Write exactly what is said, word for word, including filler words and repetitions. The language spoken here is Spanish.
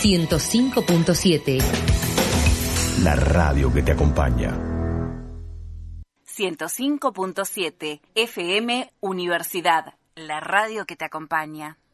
ciento cinco punto siete. La radio que te acompaña. ciento cinco punto siete F M Universidad, la radio que te acompaña.